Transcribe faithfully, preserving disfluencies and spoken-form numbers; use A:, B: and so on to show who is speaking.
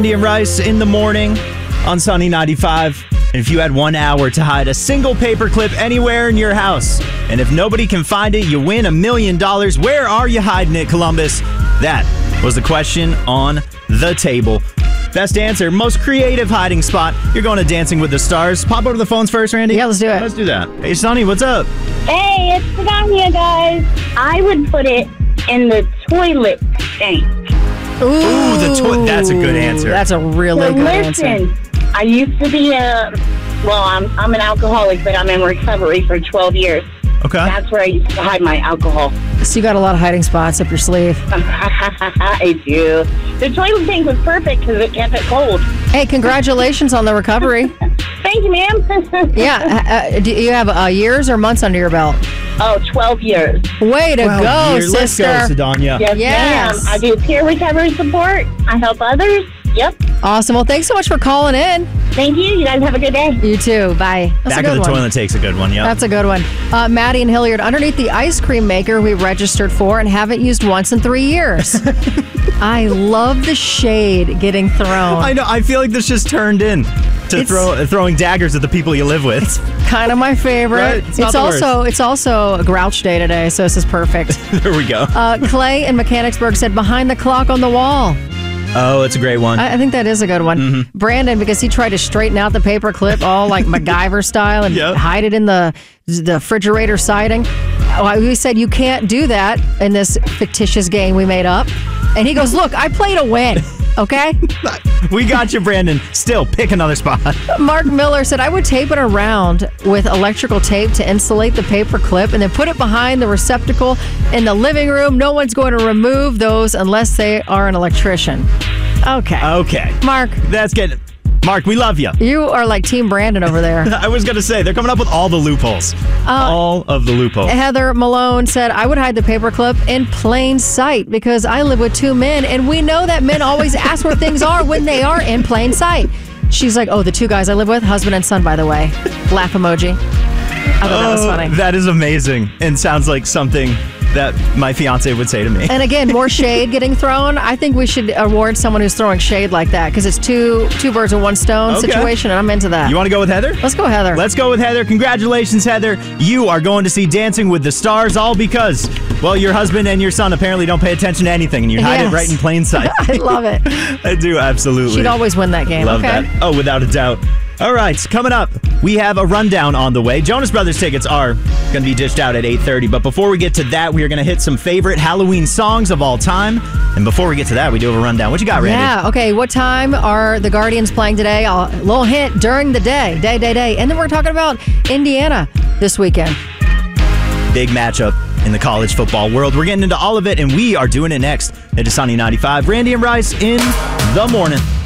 A: Randy and Rice in the morning on Sunny ninety-five. And if you had one hour to hide a single paperclip anywhere in your house, and if nobody can find it, you win a million dollars. Where are you hiding it, Columbus? That was the question on the table. Best answer, most creative hiding spot. You're going to Dancing with the Stars. Pop over to the phones first, Randy.
B: Yeah, let's do it.
A: Let's do that. Hey, Sonny, what's up?
C: Hey, it's Sedania, guys. I would put it in the toilet tank.
B: Ooh,
A: Ooh, the toilet. That's a good answer.
B: That's a really
C: So
B: good
C: listen,
B: answer.
C: I used to be a, well, I'm I'm an alcoholic, but I'm in recovery for twelve years.
A: Okay.
C: That's where I used to hide my alcohol.
B: So you got a lot of hiding spots up your sleeve.
C: I do. The toilet tank was perfect because it kept it cold.
B: Hey, congratulations on the recovery.
C: Thank you, ma'am.
B: Yeah. Uh, do you have uh, years or months under your belt?
C: Oh, twelve years.
B: Way to
A: Well,
B: go,
A: here,
B: sister.
A: Let's go, Sedania.
C: Yes,
B: Yes.
C: ma'am. I do peer recovery support. I help others. Yep.
B: Awesome. Well, thanks so much for calling in.
C: Thank you. You guys have a good day.
B: You too. Bye. That's
A: Back
B: a
A: of
B: good
A: the
B: one.
A: toilet take's a good one, yeah.
B: That's a good one. Uh, Maddie and Hilliard, underneath the ice cream maker we registered for and haven't used once in three years. I love the shade getting thrown.
A: I know. I feel like this just turned in to
B: It's-
A: throw uh, throwing daggers at the people you live with.
B: Kind of my favorite.
A: Right? It's not the
B: also it's also a grouch day today, so this is perfect.
A: There we go.
B: Uh, Clay in Mechanicsburg said behind the clock on the wall.
A: Oh, it's a great one.
B: I, I think that is a good one.
A: Mm-hmm.
B: Brandon, because he tried to straighten out the paper clip all like MacGyver style and
A: Yep.
B: hide it in the the refrigerator siding. Oh, we said you can't do that in this fictitious game we made up. And he goes, look, I play to win. Okay?
A: We got you, Brandon. Still, pick another spot.
B: Mark Miller said, I would tape it around with electrical tape to insulate the paper clip and then put it behind the receptacle in the living room. No one's going to remove those unless they are an electrician. Okay.
A: Okay.
B: Mark,
A: That's getting... Mark, we love you.
B: you are like Team Brandon over there.
A: I was going to say, they're coming up with all the loopholes. all of the loopholes.
B: Heather Malone said, I would hide the paperclip in plain sight because I live with two men and we know that men always ask where things are when they are in plain sight. She's like, oh, the two guys I live with, husband and son, by the way. Laugh emoji. I thought that was
A: Oh,
B: funny.
A: That is amazing and sounds like something that my fiance would say to me.
B: And again, more shade getting thrown. I think we should award someone who's throwing shade like that because it's two two birds with one stone
A: Okay.
B: situation, and I'm into that.
A: You want to go with Heather?
B: Let's go, Heather.
A: Let's go with Heather. Congratulations, Heather. You are going to see Dancing with the Stars, all because, well, your husband and your son apparently don't pay attention to anything, and you hide
B: Yes.
A: it right in plain sight.
B: I love it.
A: I do, absolutely.
B: She'd always win that game.
A: Love
B: okay.
A: that. Oh, without a doubt. All right, coming up, we have a rundown on the way. Jonas Brothers tickets are going to be dished out at eight thirty, but before we get to that, we are going to hit some favorite Halloween songs of all time. And before we get to that, we do have a rundown. What you got, Randy?
B: Yeah, okay. What time are the Guardians playing today? A little hint, during the day. Day, day, day. And then we're talking about Indiana this weekend.
A: Big matchup in the college football world. We're getting into all of it, and we are doing it next. It is Sunny ninety-five. Randy and Rice in the morning.